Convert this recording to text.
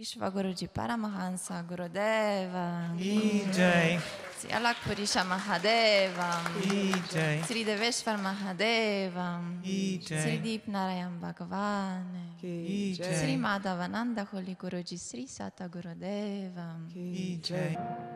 Vishwaguruji Paramahansa Gurudeva Ki Jai. Sri Alakpurisha Mahadeva Ki Jai. Sri Deveshwar Mahadeva Ki Jai. Sri Deep Narayan Bhagavan Ki Sri Jai. Madhavananda Holy Guruji Sri Sata Gurudeva Ki Jai.